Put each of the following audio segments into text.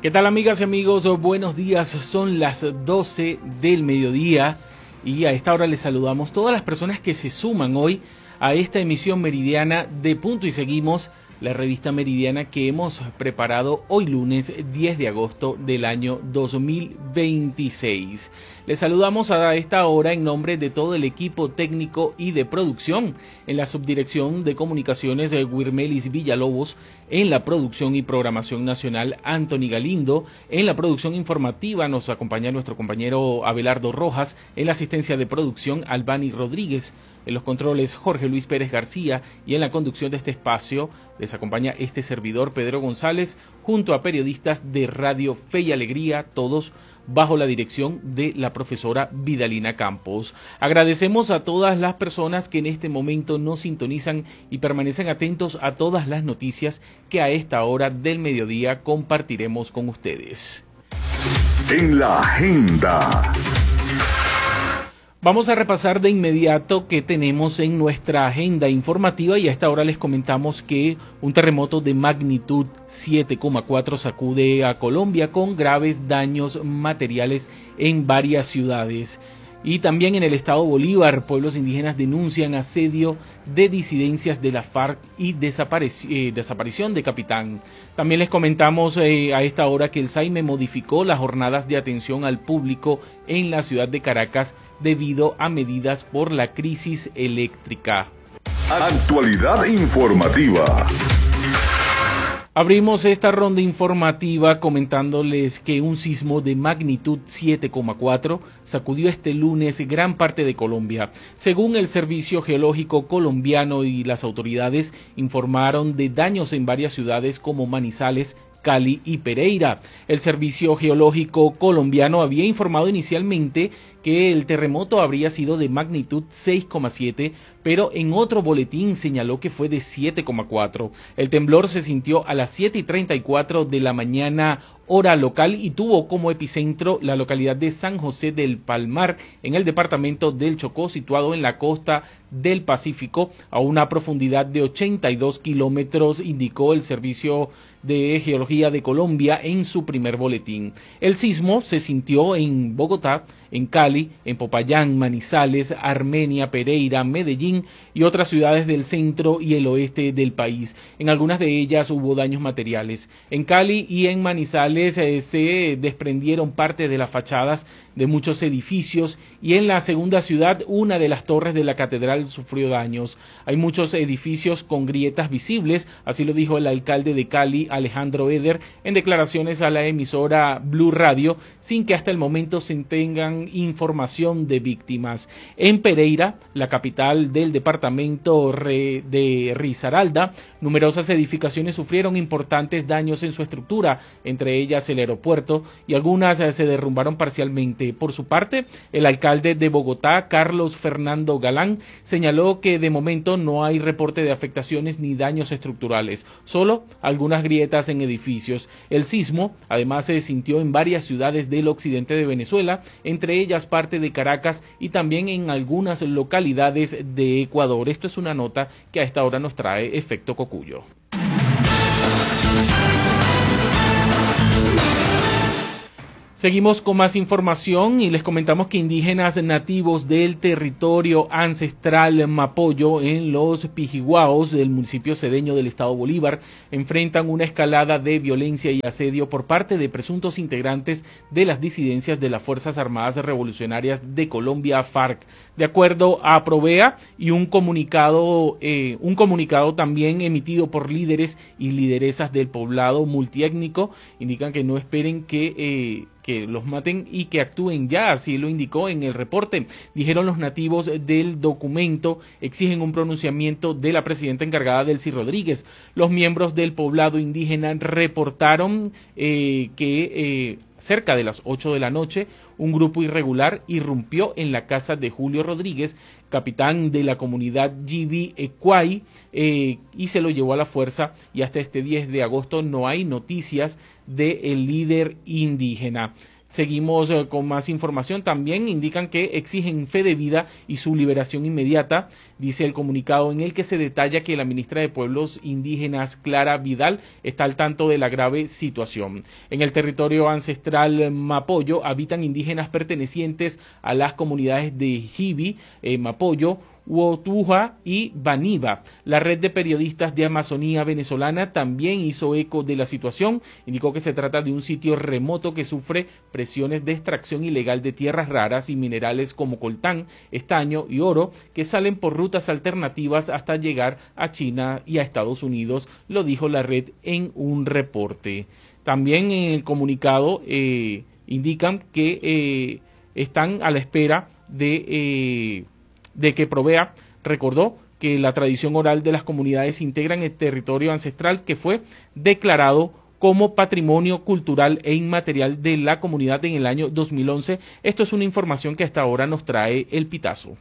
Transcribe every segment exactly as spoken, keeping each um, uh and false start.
¿Qué tal, amigas y amigos? Buenos días, son las doce del mediodía y a esta hora les saludamos todas las personas que se suman hoy a esta emisión meridiana de Punto y Seguimos, la revista meridiana que hemos preparado hoy lunes diez de agosto del año dos mil veintiséis. Les saludamos a esta hora en nombre de todo el equipo técnico y de producción, en la subdirección de comunicaciones de Wirmelis Villalobos, en la producción y programación nacional Anthony Galindo, en la producción informativa nos acompaña nuestro compañero Abelardo Rojas, en la asistencia de producción Albani Rodríguez, en los controles Jorge Luis Pérez García y en la conducción de este espacio les acompaña este servidor Pedro González junto a periodistas de Radio Fe y Alegría, todos bajo la dirección de la profesora Vidalina Campos. Agradecemos a todas las personas que en este momento nos sintonizan y permanecen atentos a todas las noticias que a esta hora del mediodía compartiremos con ustedes. En la agenda. Vamos a repasar de inmediato qué tenemos en nuestra agenda informativa y a esta hora les comentamos que un terremoto de magnitud siete coma cuatro sacude a Colombia con graves daños materiales en varias ciudades. Y también en el estado Bolívar, pueblos indígenas denuncian asedio de disidencias de la FARC y desaparic eh, desaparición de capitán. También les comentamos eh, a esta hora que el SAIME modificó las jornadas de atención al público en la ciudad de Caracas debido a medidas por la crisis eléctrica. Actualidad informativa. Abrimos esta ronda informativa comentándoles que un sismo de magnitud siete coma cuatro sacudió este lunes gran parte de Colombia. Según el Servicio Geológico Colombiano y las autoridades informaron de daños en varias ciudades como Manizales, Cali y Pereira. El Servicio Geológico Colombiano había informado inicialmente que el terremoto habría sido de magnitud seis coma siete, pero en otro boletín señaló que fue de siete coma cuatro. El temblor se sintió a las siete y treinta y cuatro de la mañana hora local y tuvo como epicentro la localidad de San José del Palmar, en el departamento del Chocó, situado en la costa del Pacífico, a una profundidad de ochenta y dos kilómetros, indicó el Servicio de Geología de Colombia en su primer boletín. El sismo se sintió en Bogotá, en Cali, en Popayán, Manizales, Armenia, Pereira, Medellín y otras ciudades del centro y el oeste del país. En algunas de ellas hubo daños materiales. En Cali y en Manizales eh, se desprendieron parte de las fachadas de muchos edificios y en la segunda ciudad una de las torres de la catedral sufrió daños. Hay muchos edificios con grietas visibles, así lo dijo el alcalde de Cali, Alejandro Eder, en declaraciones a la emisora Blue Radio, sin que hasta el momento se tengan información de víctimas. En Pereira, la capital del departamento de Risaralda, numerosas edificaciones sufrieron importantes daños en su estructura, entre ellas el aeropuerto, y algunas se derrumbaron parcialmente. Por su parte, el alcalde de Bogotá, Carlos Fernando Galán, señaló que de momento no hay reporte de afectaciones ni daños estructurales, solo algunas grietas en edificios. El sismo, además, se sintió en varias ciudades del occidente de Venezuela, entre ellas parte de Caracas y también en algunas localidades de Ecuador. Esto es una nota que a esta hora nos trae Efecto Cocuyo. Seguimos con más información y les comentamos que indígenas nativos del territorio ancestral Mapoyo en los Pijiguaos del municipio cedeño del estado Bolívar enfrentan una escalada de violencia y asedio por parte de presuntos integrantes de las disidencias de las Fuerzas Armadas Revolucionarias de Colombia, FARC. De acuerdo a Provea y un comunicado, eh, un comunicado también emitido por líderes y lideresas del poblado multiétnico, indican que no esperen que eh, que los maten y que actúen ya, así lo indicó en el reporte. Dijeron los nativos del documento, exigen un pronunciamiento de la presidenta encargada, Delcy Rodríguez. Los miembros del poblado indígena reportaron eh, que eh, cerca de las ocho de la noche, un grupo irregular irrumpió en la casa de Julio Rodríguez, capitán de la comunidad G B Ecuay, eh, y se lo llevó a la fuerza, y hasta este diez de agosto no hay noticias del líder indígena. Seguimos eh, con más información. También indican que exigen fe de vida y su liberación inmediata. dice el comunicado en el que se detalla que la ministra de Pueblos Indígenas, Clara Vidal, está al tanto de la grave situación. En el territorio ancestral Mapoyo habitan indígenas pertenecientes a las comunidades de Jibi, eh, Mapoyo, Huotuja y Baniba. La red de periodistas de Amazonía venezolana también hizo eco de la situación. Indicó que se trata de un sitio remoto que sufre presiones de extracción ilegal de tierras raras y minerales como coltán, estaño y oro que salen por rutas alternativas hasta llegar a China y a Estados Unidos, lo dijo la red en un reporte. También en el comunicado eh, indican que eh, están a la espera de... Eh, de que Provea recordó que la tradición oral de las comunidades integran el territorio ancestral que fue declarado como patrimonio cultural e inmaterial de la comunidad en el año dos mil once. Esto es una información que hasta ahora nos trae El Pitazo.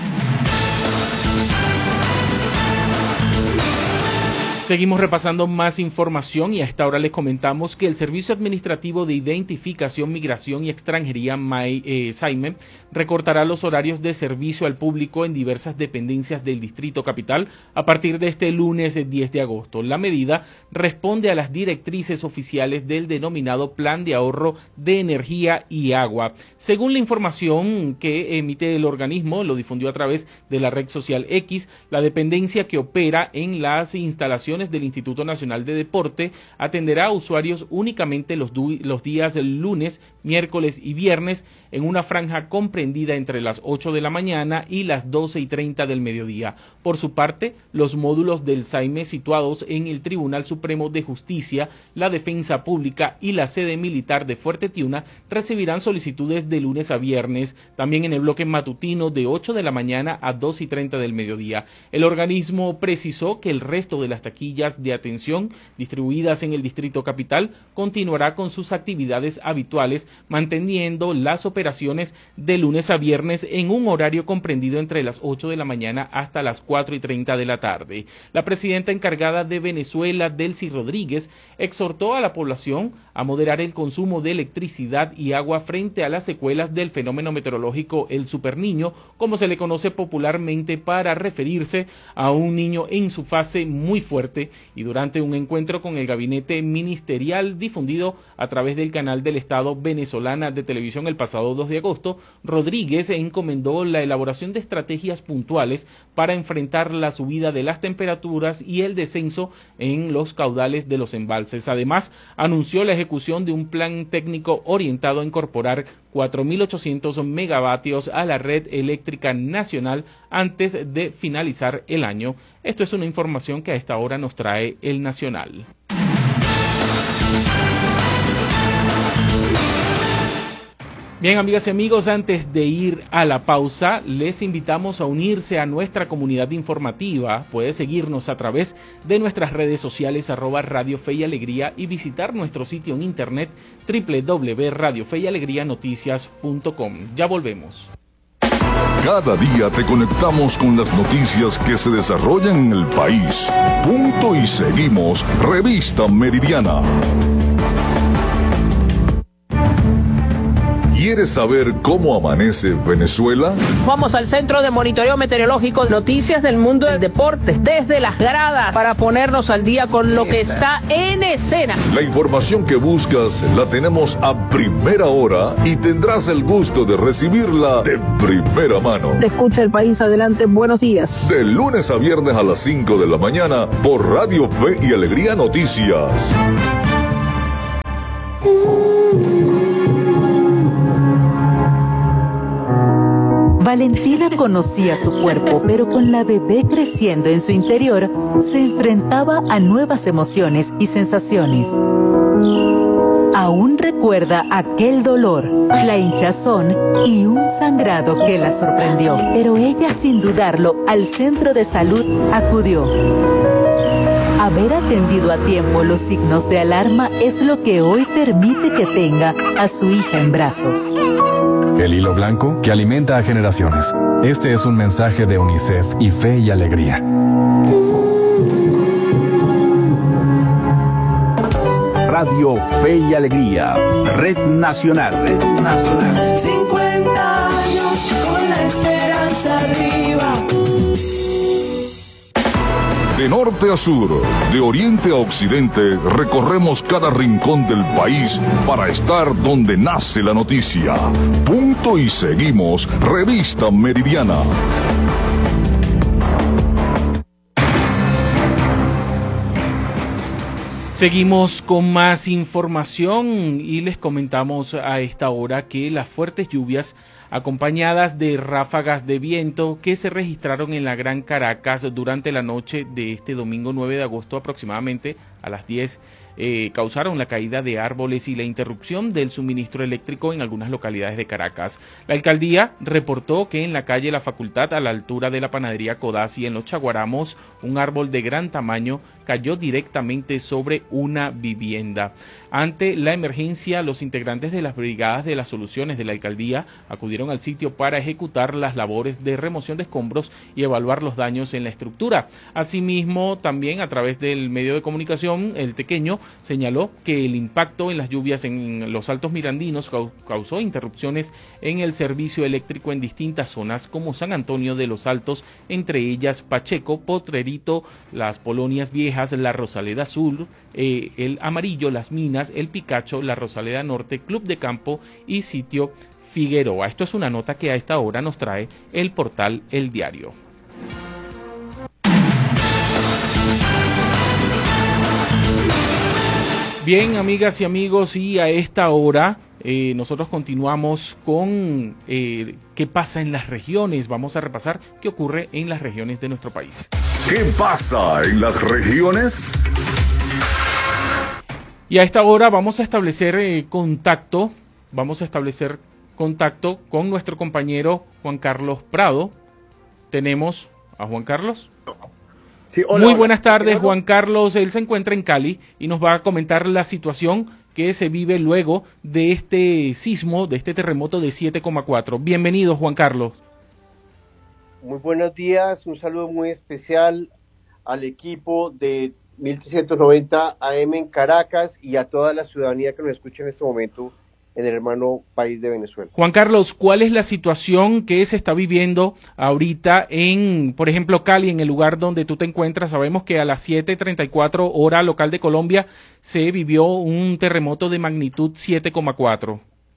Seguimos repasando más información y a esta hora les comentamos que el Servicio Administrativo de Identificación, Migración y Extranjería, SAIME, recortará los horarios de servicio al público en diversas dependencias del Distrito Capital a partir de este lunes diez de agosto. La medida responde a las directrices oficiales del denominado Plan de Ahorro de Energía y Agua. Según la información que emite el organismo, lo difundió a través de la red social X, la dependencia que opera en las instalaciones del Instituto Nacional de Deporte atenderá a usuarios únicamente los, los días lunes, miércoles y viernes en una franja comprendida entre las ocho de la mañana y las doce y treinta del mediodía. Por su parte, los módulos del SAIME situados en el Tribunal Supremo de Justicia, la Defensa Pública y la sede militar de Fuerte Tiuna recibirán solicitudes de lunes a viernes, también en el bloque matutino de ocho de la mañana a dos y treinta del mediodía. El organismo precisó que el resto de las taquillas de atención distribuidas en el Distrito Capital continuará con sus actividades habituales, manteniendo las operaciones de lunes a viernes en un horario comprendido entre las ocho de la mañana hasta las cuatro y treinta de la tarde. La presidenta encargada de Venezuela, Delcy Rodríguez, exhortó a la población a moderar el consumo de electricidad y agua frente a las secuelas del fenómeno meteorológico El Superniño, como se le conoce popularmente para referirse a un niño en su fase muy fuerte, y durante un encuentro con el gabinete ministerial difundido a través del canal del Estado venezolana de televisión el pasado dos de agosto, Rodríguez encomendó la elaboración de estrategias puntuales para enfrentar la subida de las temperaturas y el descenso en los caudales de los embalses. Además, anunció la ejecución de un plan técnico orientado a incorporar cuatro mil ochocientos megavatios a la red eléctrica nacional antes de finalizar el año. Esto es una información que a esta hora nos trae El Nacional. Bien, amigas y amigos, antes de ir a la pausa, les invitamos a unirse a nuestra comunidad informativa. Puede seguirnos a través de nuestras redes sociales arroba Radio Fe y Alegría y visitar nuestro sitio en internet doble u doble u doble u punto radio fe y alegría noticias punto com. Ya volvemos. Cada día te conectamos con las noticias que se desarrollan en el país. Punto y seguimos. Revista Meridiana. ¿Quieres saber cómo amanece Venezuela? Vamos al Centro de Monitoreo Meteorológico, noticias del mundo del deporte, desde las gradas, para ponernos al día con lo que está en escena. La información que buscas la tenemos a primera hora y tendrás el gusto de recibirla de primera mano. Te escucha el país, adelante, buenos días. De lunes a viernes a las cinco de la mañana por Radio Fe y Alegría Noticias. Valentina conocía su cuerpo, pero con la bebé creciendo en su interior, se enfrentaba a nuevas emociones y sensaciones. Aún recuerda aquel dolor, la hinchazón y un sangrado que la sorprendió, pero ella, sin dudarlo, al centro de salud acudió. Haber atendido a tiempo los signos de alarma es lo que hoy permite que tenga a su hija en brazos. El hilo blanco que alimenta a generaciones. Este es un mensaje de UNICEF y Fe y Alegría. Radio Fe y Alegría, Red Nacional. Red Nacional. cincuenta años con la esperanza arriba. De norte a sur, de oriente a occidente, recorremos cada rincón del país para estar donde nace la noticia. Punto y seguimos, Revista Meridiana. Seguimos con más información y les comentamos a esta hora que las fuertes lluvias acompañadas de ráfagas de viento que se registraron en la Gran Caracas durante la noche de este domingo nueve de agosto aproximadamente a las diez eh, causaron la caída de árboles y la interrupción del suministro eléctrico en algunas localidades de Caracas. La alcaldía reportó que en la calle La Facultad, a la altura de la panadería Codazzi en Los Chaguaramos, un árbol de gran tamaño cayó directamente sobre una vivienda. Ante la emergencia, los integrantes de las brigadas de las soluciones de la alcaldía acudieron al sitio para ejecutar las labores de remoción de escombros y evaluar los daños en la estructura. Asimismo, también a través del medio de comunicación, El Tequeño señaló que el impacto en las lluvias en los Altos Mirandinos causó interrupciones en el servicio eléctrico en distintas zonas como San Antonio de los Altos, entre ellas Pacheco, Potrerito, Las Polonias Viejas, La Rosaleda Sur, eh, El Amarillo, Las Minas, El Picacho, La Rosaleda Norte, Club de Campo y Sitio Figueroa. Esto es una nota que a esta hora nos trae el portal El Diario. Bien, amigas y amigos, y a esta hora eh, nosotros continuamos con eh, qué pasa en las regiones. Vamos a repasar qué ocurre en las regiones de nuestro país. ¿Qué pasa en las regiones? Y a esta hora vamos a establecer eh, contacto, vamos a establecer contacto con nuestro compañero Juan Carlos Prado. Tenemos a Juan Carlos. Sí, hola, Muy hola. buenas tardes, ¿Hola? Juan Carlos. Él se encuentra en Cali y nos va a comentar la situación que se vive luego de este sismo, de este terremoto de siete coma cuatro. Bienvenido, Juan Carlos. Muy buenos días, un saludo muy especial al equipo de mil trescientos noventa A M en Caracas y a toda la ciudadanía que nos escucha en este momento en el hermano país de Venezuela. Juan Carlos, ¿cuál es la situación que se está viviendo ahorita en, por ejemplo, Cali, en el lugar donde tú te encuentras? Sabemos que a las siete treinta y cuatro hora local de Colombia se vivió un terremoto de magnitud siete coma cuatro.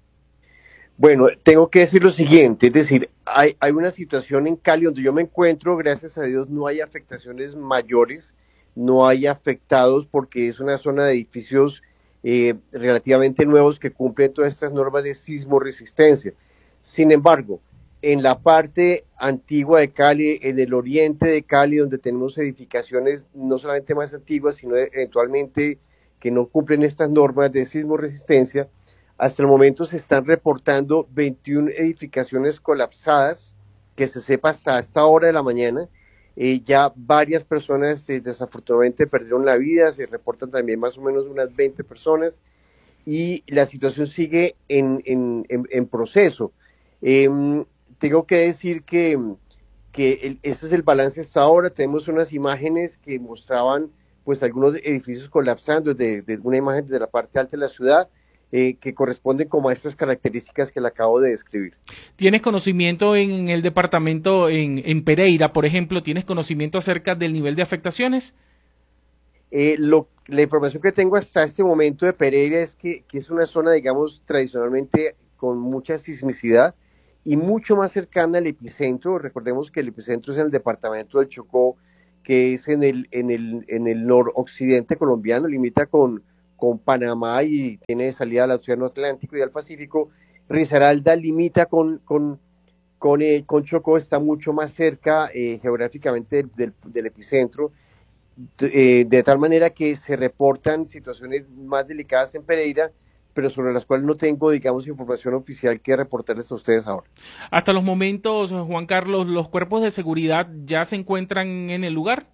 Bueno, tengo que decir lo siguiente, es decir, hay, hay una situación en Cali donde yo me encuentro, gracias a Dios no hay afectaciones mayores, no hay afectados porque es una zona de edificios Eh, relativamente nuevos que cumplen todas estas normas de sismo resistencia. Sin embargo, en la parte antigua de Cali, en el oriente de Cali, donde tenemos edificaciones no solamente más antiguas, sino eventualmente que no cumplen estas normas de sismo resistencia, hasta el momento se están reportando veintiuna edificaciones colapsadas, que se sepa hasta esta hora de la mañana. Eh, ya varias personas eh, desafortunadamente perdieron la vida, se reportan también más o menos unas veinte personas y la situación sigue en, en, en, en proceso. Eh, tengo que decir que, que el, este es el balance hasta ahora. Tenemos unas imágenes que mostraban pues algunos edificios colapsando, de, de una imagen de la parte alta de la ciudad, Eh, que corresponden como a estas características que le acabo de describir. ¿Tienes conocimiento en el departamento, en, en Pereira, por ejemplo, tienes conocimiento acerca del nivel de afectaciones? Eh, lo, la información que tengo hasta este momento de Pereira es que, que es una zona, digamos, tradicionalmente con mucha sismicidad y mucho más cercana al epicentro. Recordemos que el epicentro es en el departamento del Chocó, que es en el, en el, en el noroccidente colombiano, limita con con Panamá y tiene salida al Océano Atlántico y al Pacífico. Risaralda limita con, con, con, eh, con Chocó, está mucho más cerca eh, geográficamente del, del, del epicentro, eh, de tal manera que se reportan situaciones más delicadas en Pereira, pero sobre las cuales no tengo, digamos, información oficial que reportarles a ustedes ahora. Hasta los momentos, Juan Carlos, ¿los cuerpos de seguridad ya se encuentran en el lugar?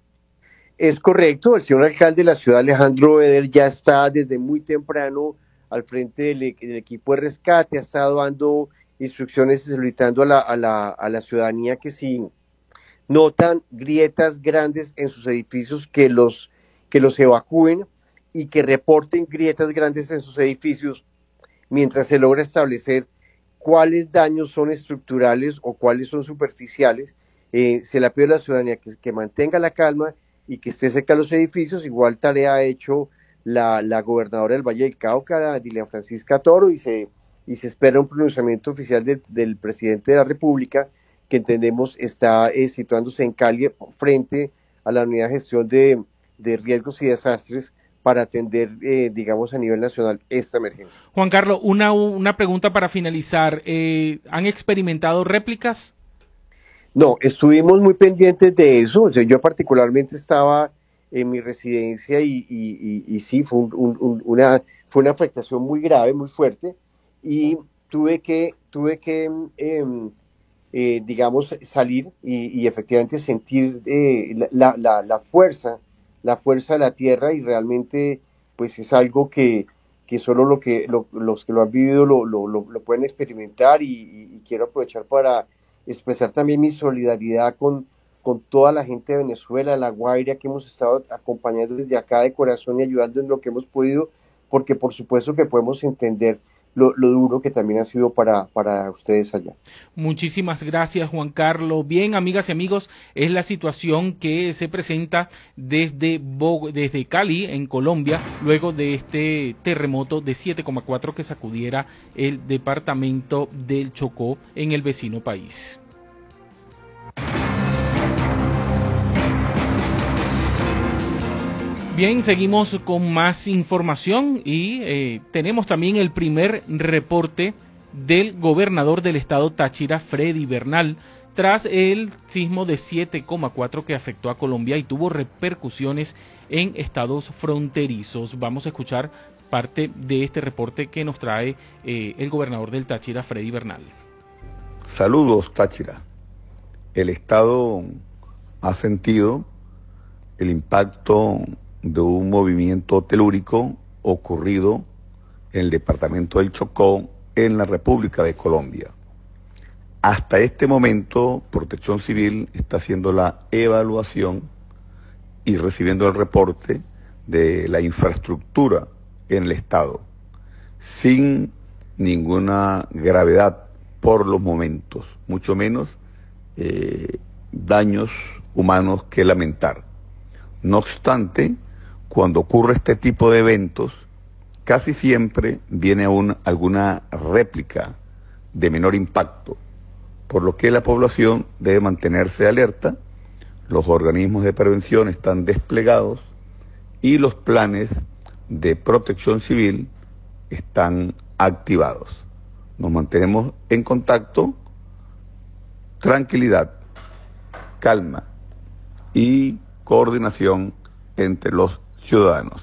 Es correcto, el señor alcalde de la ciudad, Alejandro Eder, ya está desde muy temprano al frente del, del equipo de rescate, ha estado dando instrucciones y solicitando a la, a, la, a la ciudadanía que si notan grietas grandes en sus edificios, que los, que los evacúen y que reporten grietas grandes en sus edificios mientras se logra establecer cuáles daños son estructurales o cuáles son superficiales. Eh, se le pide a la ciudadanía que, que mantenga la calma y que esté cerca de los edificios. Igual tarea ha hecho la, la gobernadora del Valle del Cauca, Dilian Francisca Toro, y se, y se espera un pronunciamiento oficial de, del presidente de la República, que entendemos está eh, situándose en Cali frente a la unidad de gestión de, de riesgos y desastres para atender, eh, digamos, a nivel nacional esta emergencia. Juan Carlos, una, una pregunta para finalizar. Eh, ¿Han experimentado réplicas? No, estuvimos muy pendientes de eso. O sea, yo particularmente estaba en mi residencia y, y, y, y sí, fue, un, un, una, fue una afectación muy grave, muy fuerte, y tuve que, tuve que eh, eh, digamos, salir y, y efectivamente sentir eh, la, la, la fuerza la fuerza de la tierra, y realmente pues es algo que, que solo lo que, lo, los que lo han vivido lo, lo, lo, lo pueden experimentar, y, y, y quiero aprovechar para expresar también mi solidaridad con, con toda la gente de Venezuela, La Guaira, que hemos estado acompañando desde acá de corazón y ayudando en lo que hemos podido, porque por supuesto que podemos entender Lo, lo duro que también ha sido para, para ustedes allá. Muchísimas gracias, Juan Carlos. Bien, amigas y amigos, es la situación que se presenta desde, Bog desde Cali, en Colombia, luego de este terremoto de siete coma cuatro que sacudiera el departamento del Chocó en el vecino país. Bien, seguimos con más información y eh, tenemos también el primer reporte del gobernador del estado Táchira, Freddy Bernal, tras el sismo de siete coma cuatro que afectó a Colombia y tuvo repercusiones en estados fronterizos. Vamos a escuchar parte de este reporte que nos trae eh, el gobernador del Táchira, Freddy Bernal. Saludos, Táchira. El estado ha sentido el impacto de un movimiento telúrico ocurrido en el departamento del Chocó, en la República de Colombia. Hasta este momento, Protección Civil está haciendo la evaluación y recibiendo el reporte de la infraestructura en el estado, sin ninguna gravedad por los momentos, mucho menos eh, daños humanos que lamentar. No obstante, cuando ocurre este tipo de eventos, casi siempre viene aún alguna réplica de menor impacto, por lo que la población debe mantenerse alerta, los organismos de prevención están desplegados y los planes de protección civil están activados. Nos mantenemos en contacto, tranquilidad, calma y coordinación entre los ciudadanos.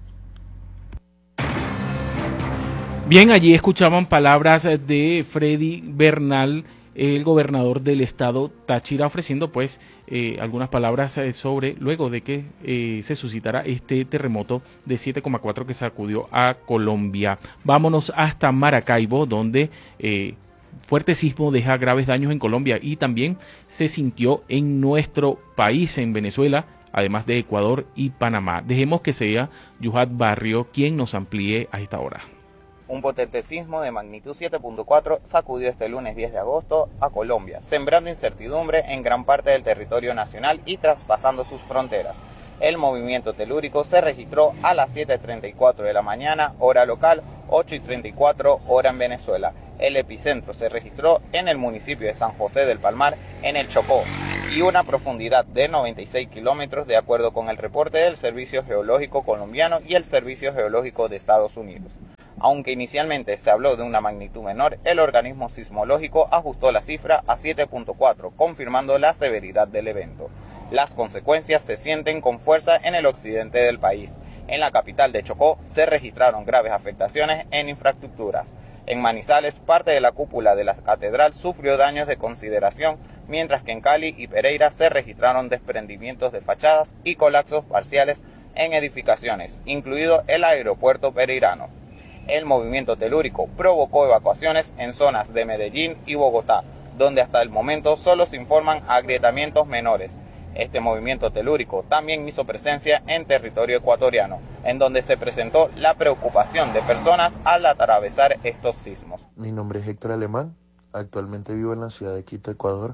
Bien, allí escuchaban palabras de Freddy Bernal, el gobernador del estado Táchira, ofreciendo pues eh, algunas palabras eh, sobre luego de que eh, se suscitara este terremoto de siete coma cuatro que sacudió a Colombia. Vámonos hasta Maracaibo, donde eh, fuerte sismo deja graves daños en Colombia y también se sintió en nuestro país, en Venezuela, además de Ecuador y Panamá. Dejemos que sea Yuhat Barrio quien nos amplíe a esta hora. Un potente sismo de magnitud siete punto cuatro sacudió este lunes diez de agosto a Colombia, sembrando incertidumbre en gran parte del territorio nacional y traspasando sus fronteras. El movimiento telúrico se registró a las siete y treinta y cuatro de la mañana, hora local, ocho y treinta y cuatro, hora en Venezuela. El epicentro se registró en el municipio de San José del Palmar, en el Chocó, y una profundidad de noventa y seis kilómetros, de acuerdo con el reporte del Servicio Geológico Colombiano y el Servicio Geológico de Estados Unidos. Aunque inicialmente se habló de una magnitud menor, el organismo sismológico ajustó la cifra a siete punto cuatro, confirmando la severidad del evento. Las consecuencias se sienten con fuerza en el occidente del país. En la capital de Chocó se registraron graves afectaciones en infraestructuras. En Manizales, parte de la cúpula de la catedral sufrió daños de consideración, mientras que en Cali y Pereira se registraron desprendimientos de fachadas y colapsos parciales en edificaciones, incluido el aeropuerto pereirano. El movimiento telúrico provocó evacuaciones en zonas de Medellín y Bogotá, donde hasta el momento solo se informan agrietamientos menores. Este movimiento telúrico también hizo presencia en territorio ecuatoriano, en donde se presentó la preocupación de personas al atravesar estos sismos. Mi nombre es Héctor Alemán, actualmente vivo en la ciudad de Quito, Ecuador.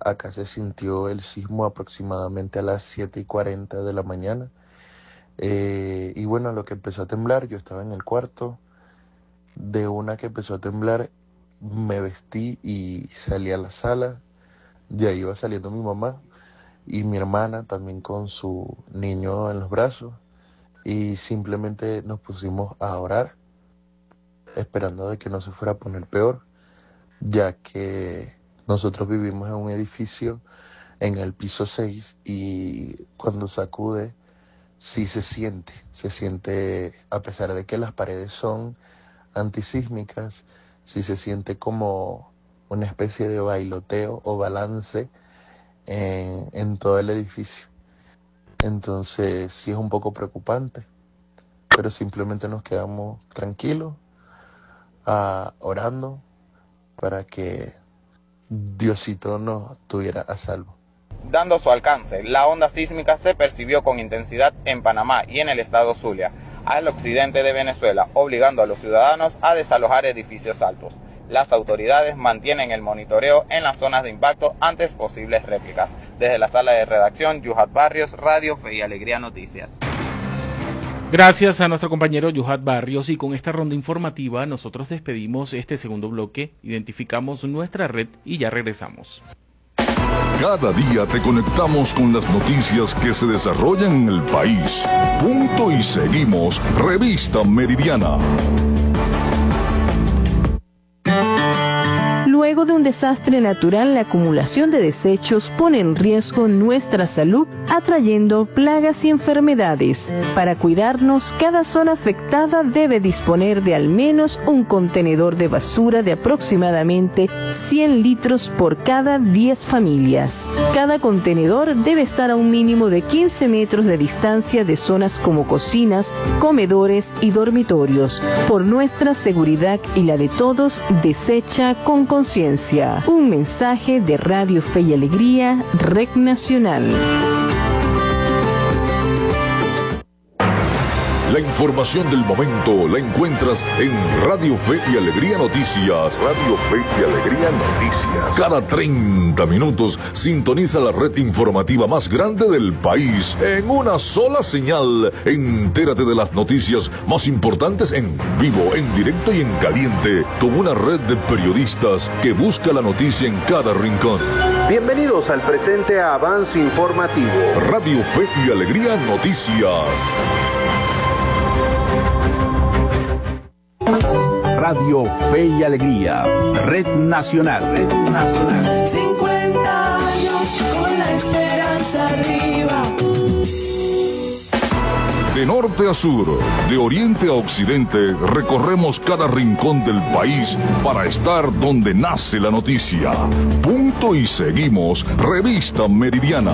Acá se sintió el sismo aproximadamente a las siete y cuarenta de la mañana. Eh, y bueno, lo que empezó a temblar, yo estaba en el cuarto. De una que empezó a temblar, me vestí y salí a la sala. Ya iba saliendo mi mamá y mi hermana también con su niño en los brazos. Y simplemente nos pusimos a orar, esperando de que no se fuera a poner peor, ya que nosotros vivimos en un edificio en el piso seis y cuando sacude sí se siente, se siente, a pesar de que las paredes son antisísmicas, sí se siente como una especie de bailoteo o balance en, en todo el edificio. Entonces sí es un poco preocupante, pero simplemente nos quedamos tranquilos, uh, orando para que Diosito nos tuviera a salvo. Dando su alcance, la onda sísmica se percibió con intensidad en Panamá y en el estado Zulia, al occidente de Venezuela, obligando a los ciudadanos a desalojar edificios altos. Las autoridades mantienen el monitoreo en las zonas de impacto ante posibles réplicas. Desde la sala de redacción, Yuhat Barrios, Radio Fe y Alegría Noticias. Gracias a nuestro compañero Yuhat Barrios, y con esta ronda informativa nosotros despedimos este segundo bloque, identificamos nuestra red y ya regresamos. Cada día te conectamos con las noticias que se desarrollan en el país. Punto y seguimos, Revista Meridiana. Luego de un desastre natural, la acumulación de desechos pone en riesgo nuestra salud, atrayendo plagas y enfermedades. Para cuidarnos, cada zona afectada debe disponer de al menos un contenedor de basura de aproximadamente cien litros por cada diez familias. Cada contenedor debe estar a un mínimo de quince metros de distancia de zonas como cocinas, comedores y dormitorios. Por nuestra seguridad y la de todos, desecha con conciencia. Un mensaje de Radio Fe y Alegría, Red Nacional. La información del momento la encuentras en Radio Fe y Alegría Noticias. Radio Fe y Alegría Noticias. Cada treinta minutos sintoniza la red informativa más grande del país en una sola señal. Entérate de las noticias más importantes en vivo, en directo y en caliente, con una red de periodistas que busca la noticia en cada rincón. Bienvenidos al presente avance informativo. Radio Fe y Alegría Noticias. Radio Fe y Alegría, Red Nacional, Red Nacional. cincuenta años con la esperanza arriba. De norte a sur, de oriente a occidente, recorremos cada rincón del país para estar donde nace la noticia. Punto y seguimos, Revista Meridiana.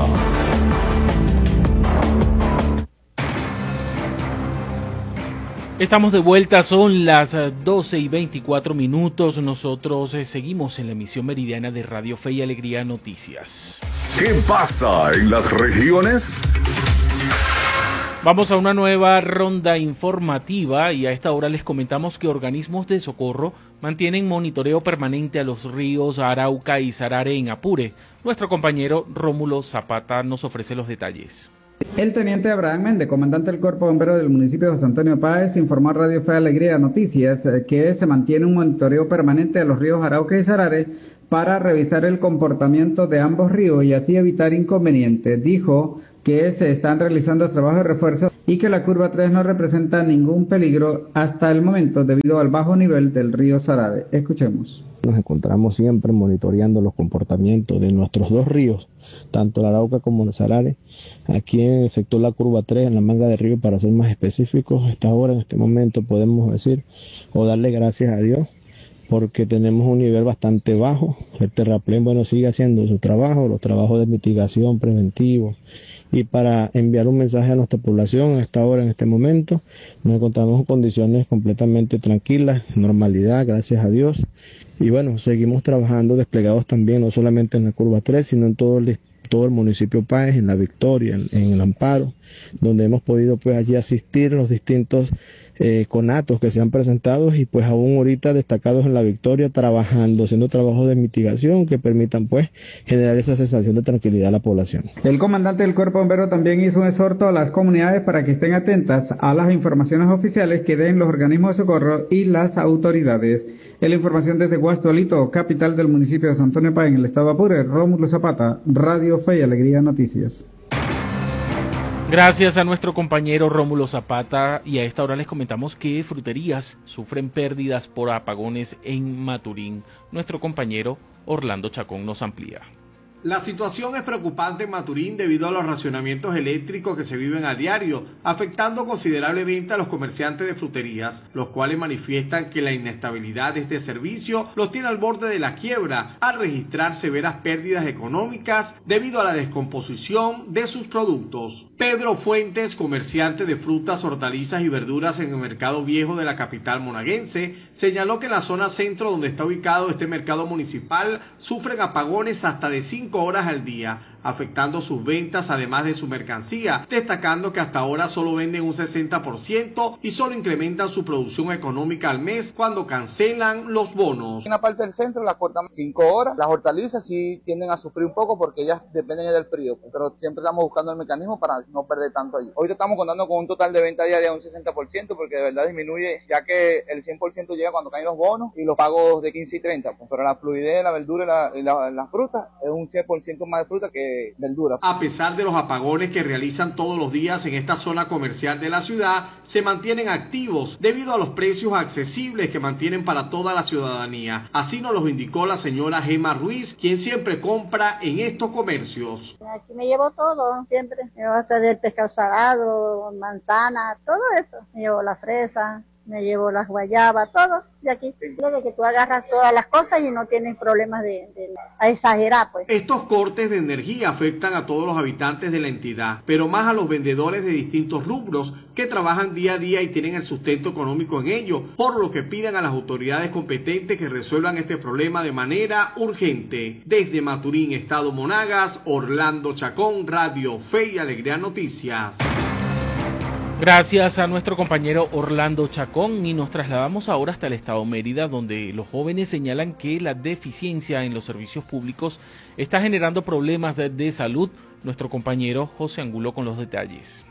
Estamos de vuelta, son las doce y veinticuatro minutos. Nosotros eh, seguimos en la emisión meridiana de Radio Fe y Alegría Noticias. ¿Qué pasa en las regiones? Vamos a una nueva ronda informativa y a esta hora les comentamos que organismos de socorro mantienen monitoreo permanente a los ríos Arauca y Sarare en Apure. Nuestro compañero Rómulo Zapata nos ofrece los detalles. El teniente Abraham Méndez, comandante del Cuerpo Bombero del municipio de José Antonio Páez, informó a Radio Fe y Alegría Noticias que se mantiene un monitoreo permanente de los ríos Arauca y Sarare para revisar el comportamiento de ambos ríos y así evitar inconvenientes. Dijo que se están realizando trabajos de refuerzo y que la curva tres no representa ningún peligro hasta el momento debido al bajo nivel del río Sarare. Escuchemos. Nos encontramos siempre monitoreando los comportamientos de nuestros dos ríos, tanto el Arauca como el Sarare, aquí en el sector La Curva tres, en la manga de río, para ser más específicos. Hasta ahora, en este momento, podemos decir o darle gracias a Dios porque tenemos un nivel bastante bajo. El terraplén, bueno, sigue haciendo su trabajo, los trabajos de mitigación preventivo. Y para enviar un mensaje a nuestra población, a esta hora, en este momento, nos encontramos en condiciones completamente tranquilas, normalidad, gracias a Dios. Y bueno, seguimos trabajando desplegados también, no solamente en la Curva tres, sino en todo el, todo el municipio Páez, en La Victoria, en, en el Amparo, donde hemos podido pues allí asistir los distintos eh, conatos que se han presentado y pues aún ahorita destacados en La Victoria trabajando, haciendo trabajos de mitigación que permitan pues generar esa sensación de tranquilidad a la población. El comandante del Cuerpo Bombero también hizo un exhorto a las comunidades para que estén atentas a las informaciones oficiales que den los organismos de socorro y las autoridades. En la información desde Guastualito, capital del municipio de San Antonio Páez, en el estado Apure, Rómulo Zapata, Radio Fe y Alegría Noticias. Gracias a nuestro compañero Rómulo Zapata, y a esta hora les comentamos que fruterías sufren pérdidas por apagones en Maturín. Nuestro compañero Orlando Chacón nos amplía. La situación es preocupante en Maturín debido a los racionamientos eléctricos que se viven a diario, afectando considerablemente a los comerciantes de fruterías, los cuales manifiestan que la inestabilidad de este servicio los tiene al borde de la quiebra, al registrar severas pérdidas económicas debido a la descomposición de sus productos. Pedro Fuentes, comerciante de frutas, hortalizas y verduras en el mercado viejo de la capital monaguense, señaló que en la zona centro donde está ubicado este mercado municipal sufren apagones hasta de cinco horas al día, afectando sus ventas además de su mercancía, destacando que hasta ahora solo venden un sesenta por ciento y solo incrementan su producción económica al mes cuando cancelan los bonos. En la parte del centro las cortamos cinco horas, las hortalizas sí tienden a sufrir un poco porque ellas dependen del frío, pero siempre estamos buscando el mecanismo para no perder tanto ahí. Hoy estamos contando con un total de venta diaria de un sesenta por ciento porque de verdad disminuye, ya que el cien por ciento llega cuando caen los bonos y los pagos de quince y treinta, pues, pero la fluidez, la verdura y la, y la, la fruta es un cien por ciento más de fruta que verdura. A pesar de los apagones que realizan todos los días en esta zona comercial de la ciudad, se mantienen activos debido a los precios accesibles que mantienen para toda la ciudadanía. Así nos lo indicó la señora Gema Ruiz, quien siempre compra en estos comercios. Aquí me llevo todo, siempre. Me llevo hasta del pescado salado, manzana, todo eso. Me llevo la fresa, me llevo las guayabas, todo de aquí. Creo que tú agarras todas las cosas y no tienes problemas de, de a exagerar, pues. Estos cortes de energía afectan a todos los habitantes de la entidad, pero más a los vendedores de distintos rubros que trabajan día a día y tienen el sustento económico en ello, por lo que piden a las autoridades competentes que resuelvan este problema de manera urgente. Desde Maturín, Estado Monagas, Orlando Chacón, Radio Fe y Alegría Noticias. Gracias a nuestro compañero Orlando Chacón, y nos trasladamos ahora hasta el estado Mérida, donde los jóvenes señalan que la deficiencia en los servicios públicos está generando problemas de salud. Nuestro compañero José Angulo con los detalles.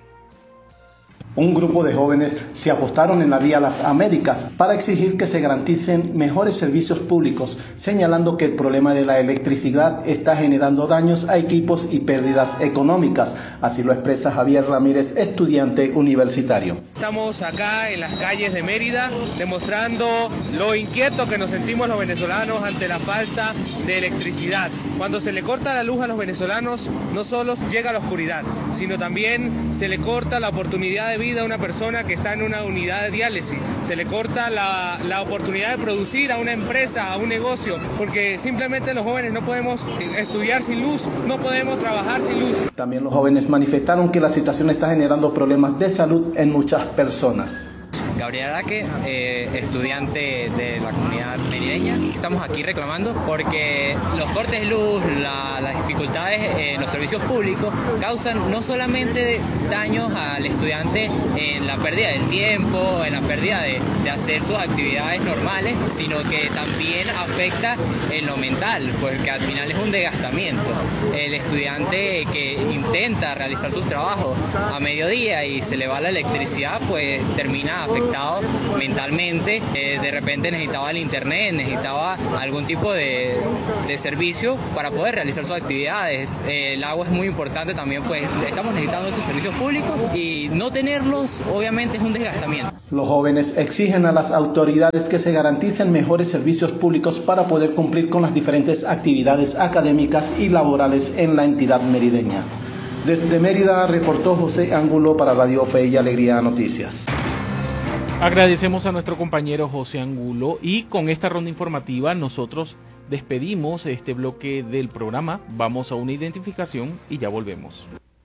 Un grupo de jóvenes se apostaron en la vía Las Américas para exigir que se garanticen mejores servicios públicos, señalando que el problema de la electricidad está generando daños a equipos y pérdidas económicas. Así lo expresa Javier Ramírez, estudiante universitario. Estamos acá en las calles de Mérida demostrando lo inquietos que nos sentimos los venezolanos ante la falta de electricidad. Cuando se le corta la luz a los venezolanos, no solo llega la oscuridad, sino también se le corta la oportunidad de vida a una persona que está en una unidad de diálisis, se le corta la, la oportunidad de producir a una empresa, a un negocio, porque simplemente los jóvenes no podemos estudiar sin luz, no podemos trabajar sin luz. También los jóvenes manifestaron que la situación está generando problemas de salud en muchas personas. Gabriel Araque, eh, estudiante de la comunidad merideña. Estamos aquí reclamando porque los cortes de luz, la, las dificultades en los servicios públicos causan no solamente daños al estudiante en la pérdida del tiempo, en la pérdida de, de hacer sus actividades normales, sino que también afecta en lo mental, porque al final es un desgastamiento. El estudiante que intenta realizar sus trabajos a mediodía y se le va la electricidad, pues termina afectado mentalmente, eh, de repente necesitaba el internet, necesitaba algún tipo de, de servicio para poder realizar sus actividades. Eh, el agua es muy importante también, pues estamos necesitando esos servicios públicos y no tenerlos obviamente es un desgastamiento. Los jóvenes exigen a las autoridades que se garanticen mejores servicios públicos para poder cumplir con las diferentes actividades académicas y laborales en la entidad merideña. Desde Mérida reportó José Angulo para Radio Fe y Alegría Noticias. Agradecemos a nuestro compañero José Angulo, y con esta ronda informativa nosotros despedimos este bloque del programa. Vamos a una identificación y ya volvemos.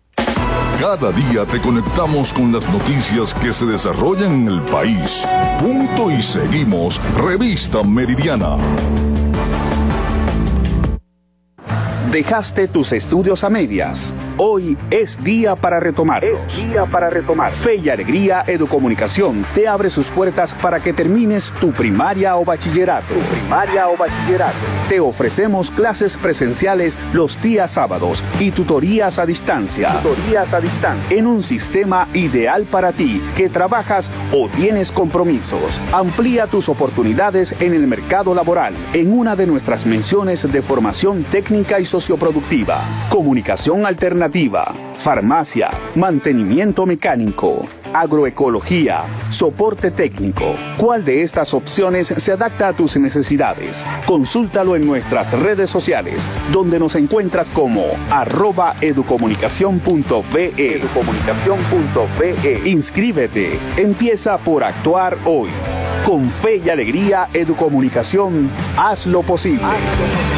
Cada día te conectamos con las noticias que se desarrollan en el país. Punto y seguimos. Revista Meridiana. ¿Dejaste tus estudios a medias? Hoy es día para retomarlos. Es día para retomar. Fe y Alegría Educomunicación te abre sus puertas para que termines tu primaria o bachillerato. Tu primaria o bachillerato. Te ofrecemos clases presenciales los días sábados y tutorías a distancia. Tutorías a distancia. En un sistema ideal para ti, que trabajas o tienes compromisos. Amplía tus oportunidades en el mercado laboral, en una de nuestras menciones de formación técnica y socioproductiva. Comunicación alternativa. Farmacia, mantenimiento mecánico, agroecología, soporte técnico. ¿Cuál de estas opciones se adapta a tus necesidades? Consúltalo en nuestras redes sociales, donde nos encuentras como arroba educomunicación punto be. Educomunicación punto be. Inscríbete. Empieza por actuar hoy. Con Fe y Alegría Educomunicación, haz lo posible. Haz lo posible.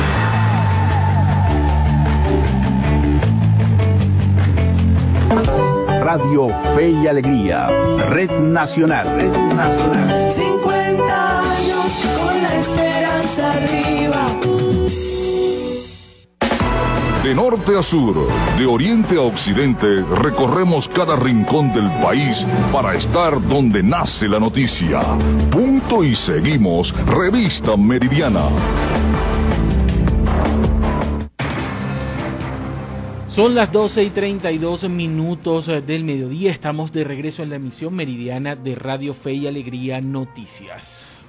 Radio Fe y Alegría, Red Nacional, Red Nacional. cincuenta años con la esperanza arriba. De norte a sur, de oriente a occidente, recorremos cada rincón del país para estar donde nace la noticia. Punto y seguimos, Revista Meridiana. Son las doce y treinta y dos minutos del mediodía. Estamos de regreso en la emisión meridiana de Radio Fe y Alegría Noticias.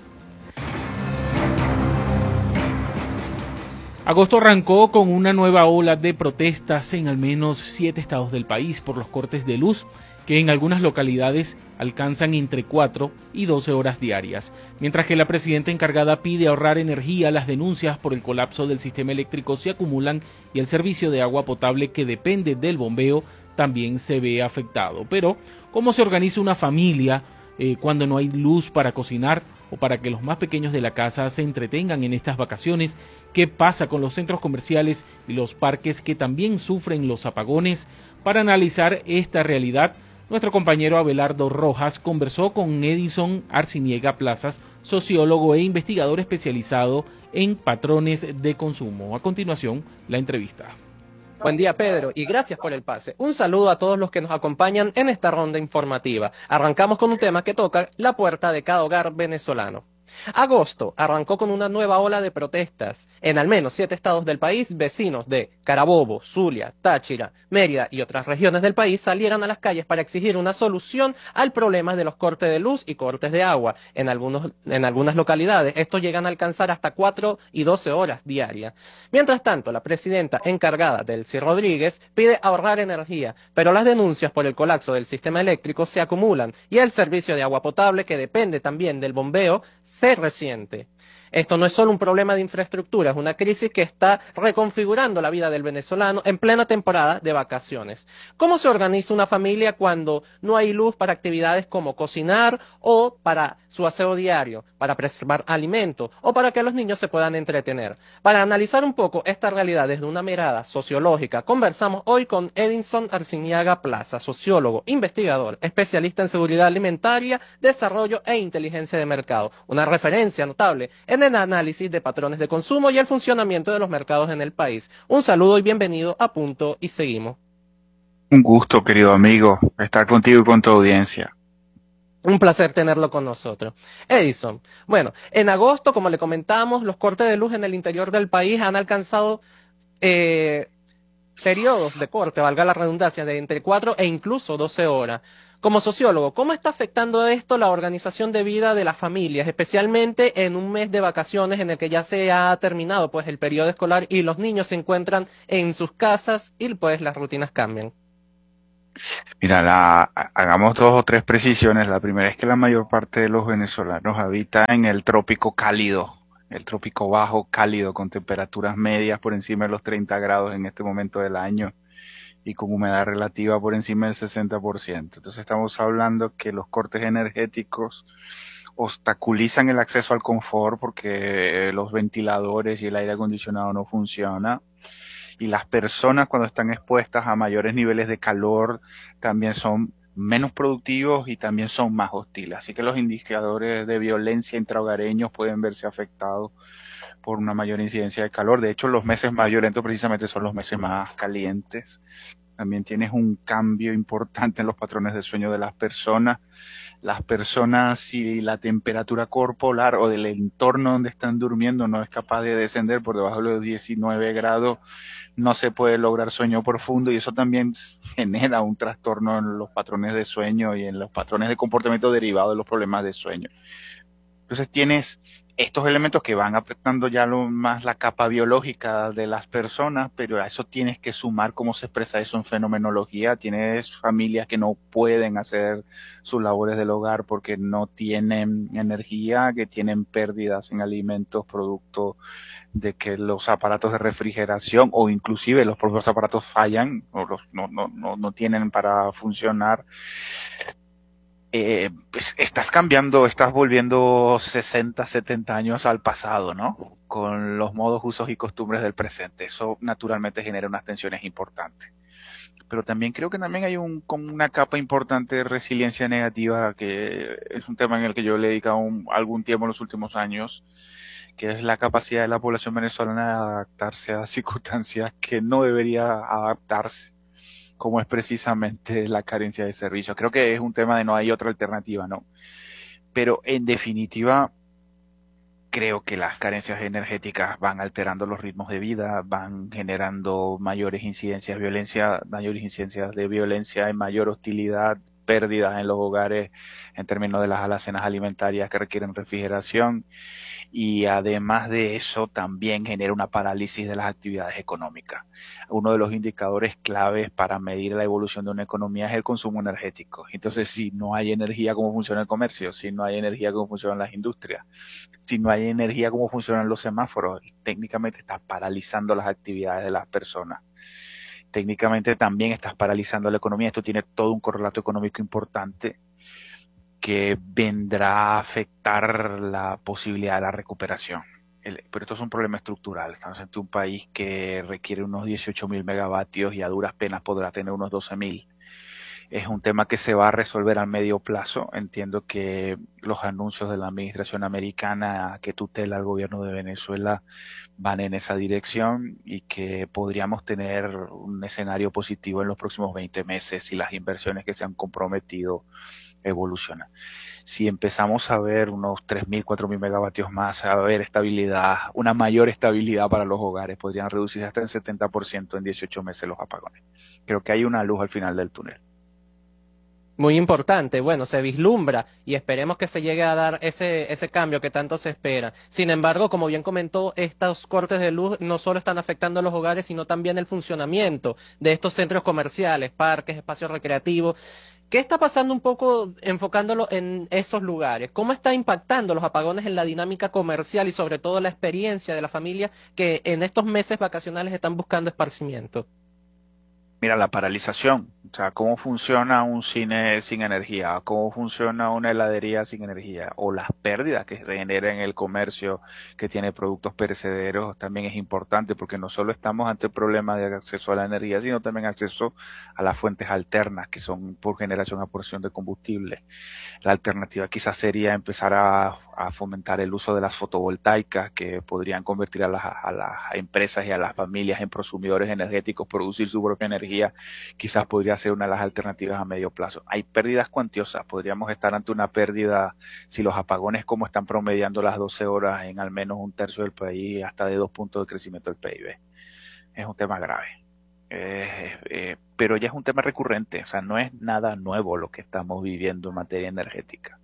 Agosto arrancó con una nueva ola de protestas en al menos siete estados del país por los cortes de luz, que en algunas localidades alcanzan entre cuatro y doce horas diarias. Mientras que la presidenta encargada pide ahorrar energía, las denuncias por el colapso del sistema eléctrico se acumulan y el servicio de agua potable, que depende del bombeo, también se ve afectado. Pero, ¿cómo se organiza una familia eh, cuando no hay luz para cocinar o para que los más pequeños de la casa se entretengan en estas vacaciones? ¿Qué pasa con los centros comerciales y los parques, que también sufren los apagones? Para analizar esta realidad, nuestro compañero Abelardo Rojas conversó con Edison Arciniega Plazas, sociólogo e investigador especializado en patrones de consumo. A continuación, la entrevista. Buen día, Pedro, y gracias por el pase. Un saludo a todos los que nos acompañan en esta ronda informativa. Arrancamos con un tema que toca la puerta de cada hogar venezolano. Agosto arrancó con una nueva ola de protestas. En al menos siete estados del país, vecinos de Carabobo, Zulia, Táchira, Mérida y otras regiones del país salieron a las calles para exigir una solución al problema de los cortes de luz y cortes de agua. En, algunos, en algunas localidades estos llegan a alcanzar hasta cuatro y doce horas diarias. Mientras tanto, la presidenta encargada, Delcy Rodríguez, pide ahorrar energía, pero las denuncias por el colapso del sistema eléctrico se acumulan y el servicio de agua potable, que depende también del bombeo, se resiente. Esto no es solo un problema de infraestructura, es una crisis que está reconfigurando la vida del venezolano en plena temporada de vacaciones. ¿Cómo se organiza una familia cuando no hay luz para actividades como cocinar o para su aseo diario, para preservar alimentos o para que los niños se puedan entretener? Para analizar un poco esta realidad desde una mirada sociológica, conversamos hoy con Edison Arciniega Plaza, sociólogo, investigador, especialista en seguridad alimentaria, desarrollo e inteligencia de mercado, una referencia notable en el análisis de patrones de consumo y el funcionamiento de los mercados en el país. Un saludo y bienvenido a Punto y Seguimos. Un gusto, querido amigo, estar contigo y con tu audiencia. Un placer tenerlo con nosotros. Edison, bueno, en agosto, como le comentamos, los cortes de luz en el interior del país han alcanzado eh, periodos de corte, valga la redundancia, de entre cuatro e incluso doce horas. Como sociólogo, ¿cómo está afectando esto la organización de vida de las familias, especialmente en un mes de vacaciones en el que ya se ha terminado pues el periodo escolar y los niños se encuentran en sus casas y pues las rutinas cambian? Mira, la, hagamos dos o tres precisiones. La primera es que la mayor parte de los venezolanos habita en el trópico cálido, el trópico bajo cálido, con temperaturas medias por encima de los treinta grados en este momento del año y con humedad relativa por encima del sesenta por ciento. Entonces estamos hablando que los cortes energéticos obstaculizan el acceso al confort porque los ventiladores y el aire acondicionado no funcionan. Y las personas, cuando están expuestas a mayores niveles de calor, también son menos productivos y también son más hostiles. Así que los indicadores de violencia intrahogareños pueden verse afectados por una mayor incidencia de calor. De hecho, los meses más violentos precisamente son los meses más calientes. También tienes un cambio importante en los patrones de sueño de las personas. Las personas, si la temperatura corporal o del entorno donde están durmiendo no es capaz de descender por debajo de los diecinueve grados, no se puede lograr sueño profundo, y eso también genera un trastorno en los patrones de sueño y en los patrones de comportamiento derivados de los problemas de sueño. Entonces tienes estos elementos que van afectando ya lo más la capa biológica de las personas, pero a eso tienes que sumar cómo se expresa eso en fenomenología. Tienes familias que no pueden hacer sus labores del hogar porque no tienen energía, que tienen pérdidas en alimentos producto de que los aparatos de refrigeración o inclusive los propios aparatos fallan o los, no, no, no, no tienen para funcionar. Eh, pues estás cambiando, estás volviendo sesenta, setenta años al pasado, ¿no? Con los modos, usos y costumbres del presente. Eso naturalmente genera unas tensiones importantes. Pero también creo que también hay un, como una capa importante de resiliencia negativa, que es un tema en el que yo le he dedicado un, algún tiempo en los últimos años, que es la capacidad de la población venezolana de adaptarse a circunstancias que no debería adaptarse, como es precisamente la carencia de servicios. Creo que es un tema de no hay otra alternativa, ¿no? Pero en definitiva, creo que las carencias energéticas van alterando los ritmos de vida, van generando mayores incidencias de violencia, mayores incidencias de violencia, mayor hostilidad, pérdidas en los hogares en términos de las alacenas alimentarias que requieren refrigeración, y además de eso también genera una parálisis de las actividades económicas. Uno de los indicadores claves para medir la evolución de una economía es el consumo energético. Entonces, si no hay energía, ¿cómo funciona el comercio? Si no hay energía, ¿cómo funcionan las industrias? Si no hay energía, ¿cómo funcionan los semáforos? Técnicamente estás paralizando las actividades de las personas. Técnicamente también estás paralizando la economía. Esto tiene todo un correlato económico importante que vendrá a afectar la posibilidad de la recuperación. El, pero esto es un problema estructural. Estamos ante un país que requiere unos dieciocho mil megavatios y a duras penas podrá tener unos doce mil. Es un tema que se va a resolver a medio plazo. Entiendo que los anuncios de la administración americana que tutela al gobierno de Venezuela van en esa dirección y que podríamos tener un escenario positivo en los próximos veinte meses si las inversiones que se han comprometido evolucionan. Si empezamos a ver unos tres mil, cuatro mil megavatios más, a ver estabilidad, una mayor estabilidad para los hogares, podrían reducirse hasta el setenta por ciento en dieciocho meses los apagones. Creo que hay una luz al final del túnel. Muy importante, bueno, se vislumbra y esperemos que se llegue a dar ese, ese cambio que tanto se espera. Sin embargo, como bien comentó, estos cortes de luz no solo están afectando a los hogares, sino también el funcionamiento de estos centros comerciales, parques, espacios recreativos. ¿Qué está pasando un poco enfocándolo en esos lugares? ¿Cómo está impactando los apagones en la dinámica comercial y sobre todo la experiencia de la familia que en estos meses vacacionales están buscando esparcimiento? Mira, la paralización, o sea, cómo funciona un cine sin energía, cómo funciona una heladería sin energía, o las pérdidas que se generan en el comercio que tiene productos perecederos también es importante, porque no solo estamos ante el problema de acceso a la energía, sino también acceso a las fuentes alternas, que son por generación a porción de combustible. La alternativa quizás sería empezar a, a fomentar el uso de las fotovoltaicas, que podrían convertir a las, a las empresas y a las familias en prosumidores energéticos, producir su propia energía. Quizás podría ser una de las alternativas a medio plazo. Hay pérdidas cuantiosas, podríamos estar ante una pérdida, si los apagones como están promediando las doce horas en al menos un tercio del país, hasta de dos puntos de crecimiento del P I B. Es un tema grave. Eh, eh, pero ya es un tema recurrente, o sea, no es nada nuevo lo que estamos viviendo en materia energética.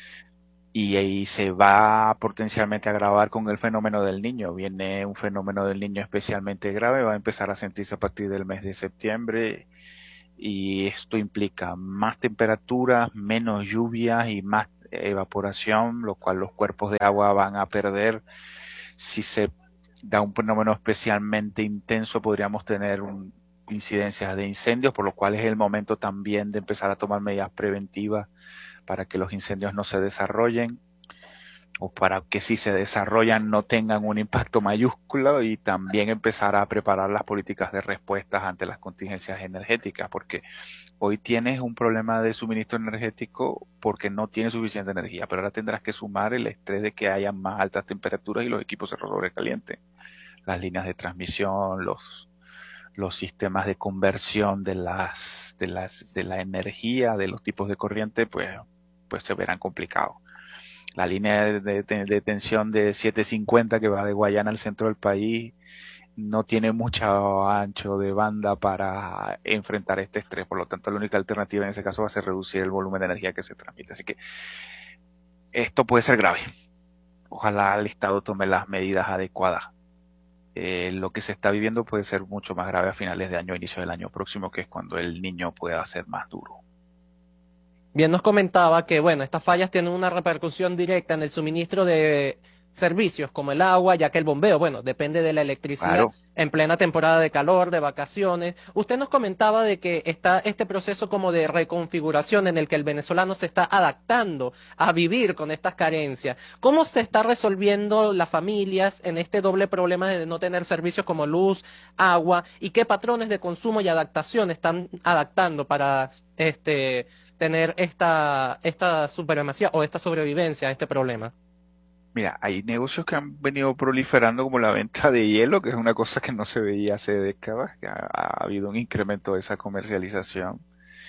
Y ahí se va potencialmente a agravar con el fenómeno del Niño. Viene un fenómeno del Niño especialmente grave, va a empezar a sentirse a partir del mes de septiembre, y esto implica más temperaturas, menos lluvias y más evaporación, lo cual los cuerpos de agua van a perder. Si se da un fenómeno especialmente intenso, podríamos tener un, incidencias de incendios, por lo cual es el momento también de empezar a tomar medidas preventivas para que los incendios no se desarrollen, o para que si se desarrollan no tengan un impacto mayúsculo, y también empezar a preparar las políticas de respuestas ante las contingencias energéticas, porque Hoy tienes un problema de suministro energético porque no tienes suficiente energía, pero ahora tendrás que sumar el estrés de que haya más altas temperaturas y los equipos se sobrecalienten. Las líneas de transmisión, los, los sistemas de conversión de las, de las, de la energía, de los tipos de corriente, pues, pues se verán complicados. La línea de, de, de tensión de setecientos cincuenta que va de Guayana al centro del país no tiene mucho ancho de banda para enfrentar este estrés, por lo tanto la única alternativa en ese caso va a ser reducir el volumen de energía que se transmite. Así que esto puede ser grave. Ojalá el Estado tome las medidas adecuadas. Eh, lo que se está viviendo puede ser mucho más grave a finales de año, inicio del año próximo, que es cuando el niño pueda ser más duro. Bien, nos comentaba que, bueno, estas fallas tienen una repercusión directa en el suministro de servicios como el agua, ya que el bombeo, bueno, depende de la electricidad Claro. en plena temporada de calor, de vacaciones. Usted nos comentaba de que está este proceso como de reconfiguración en el que el venezolano se está adaptando a vivir con estas carencias. ¿Cómo se está resolviendo las familias en este doble problema de no tener servicios como luz, agua, y qué patrones de consumo y adaptación están adaptando para este tener esta, esta supremacía o esta sobrevivencia a este problema? Mira, hay negocios que han venido proliferando como la venta de hielo, que es una cosa que no se veía hace décadas, que ha, ha habido un incremento de esa comercialización.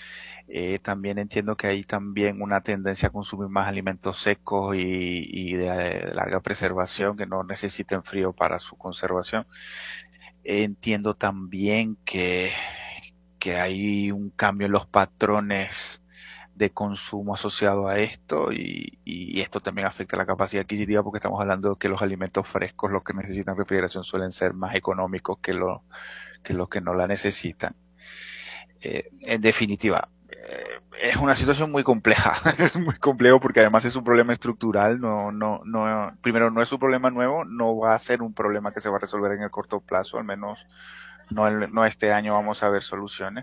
Eh, también entiendo que hay también una tendencia a consumir más alimentos secos y, y de, de larga preservación, que no necesiten frío para su conservación. Eh, entiendo también que, que hay un cambio en los patrones de consumo asociado a esto y, y esto también afecta la capacidad adquisitiva porque estamos hablando de que los alimentos frescos, los que necesitan refrigeración, suelen ser más económicos que, lo, que los que no la necesitan. Eh, en definitiva, eh, es una situación muy compleja, es muy complejo porque además es un problema estructural, no, no, no, primero no es un problema nuevo, no va a ser un problema que se va a resolver en el corto plazo, al menos no, el, no este año vamos a ver soluciones.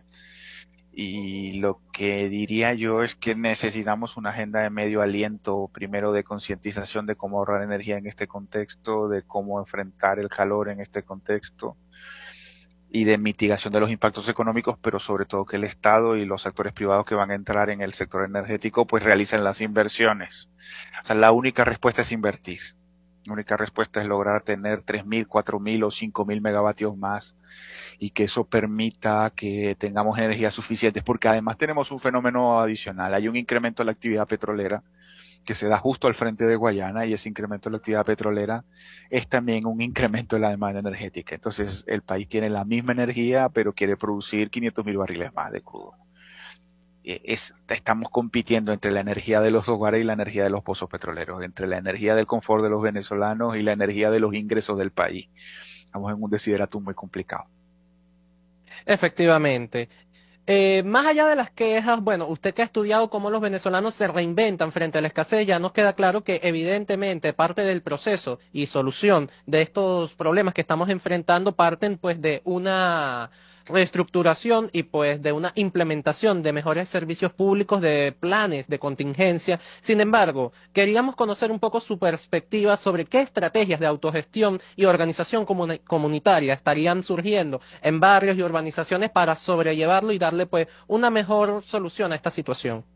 Y lo que diría yo es que necesitamos una agenda de medio aliento, primero de concientización de cómo ahorrar energía en este contexto, de cómo enfrentar el calor en este contexto y de mitigación de los impactos económicos, pero sobre todo que el Estado y los actores privados que van a entrar en el sector energético pues realicen las inversiones. O sea, la única respuesta es invertir. La única respuesta es lograr tener tres mil, cuatro mil o cinco mil megavatios más y que eso permita que tengamos energía suficiente, porque además tenemos un fenómeno adicional. Hay un incremento de la actividad petrolera que se da justo al frente de Guayana y ese incremento de la actividad petrolera es también un incremento de la demanda energética. Entonces el país tiene la misma energía pero quiere producir quinientos mil barriles más de crudo. Es, estamos compitiendo entre la energía de los hogares y la energía de los pozos petroleros, entre la energía del confort de los venezolanos y la energía de los ingresos del país. Estamos en un desideratum muy complicado. Efectivamente. Eh, más allá de las quejas, bueno, usted que ha estudiado cómo los venezolanos se reinventan frente a la escasez, ya nos queda claro que evidentemente parte del proceso y solución de estos problemas que estamos enfrentando parten pues de una reestructuración y pues de una implementación de mejores servicios públicos, de planes de contingencia. Sin embargo, queríamos conocer un poco su perspectiva sobre qué estrategias de autogestión y organización comuni- comunitaria estarían surgiendo en barrios y urbanizaciones para sobrellevarlo y darle pues una mejor solución a esta situación.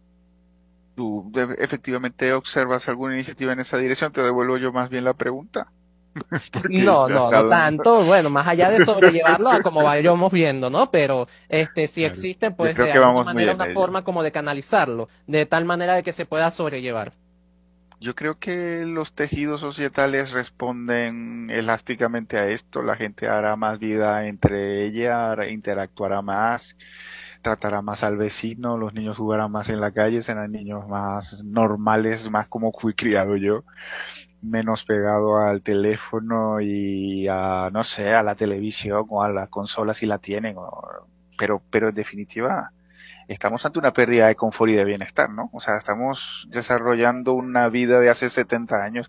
¿Tú de- efectivamente observas alguna iniciativa en esa dirección? Te devuelvo yo más bien la pregunta. Porque No, me no, has no dado- tanto, bueno, más allá de sobrellevarlo a como vayamos viendo, ¿no? Pero este si Claro. existe Yo pues creo de que alguna vamos muy manera en una ello. forma como de canalizarlo, de tal manera de que se pueda sobrellevar. Yo creo que los tejidos societales responden elásticamente a esto. La gente hará más vida entre ella, hará- interactuará más, tratará más al vecino, los niños jugarán más en la calle, serán niños más normales, más como fui criado yo, menos pegado al teléfono y a, no sé, a la televisión o a la consola si la tienen. o- pero, pero en definitiva, estamos ante una pérdida de confort y de bienestar, ¿no? O sea, estamos desarrollando una vida de hace setenta años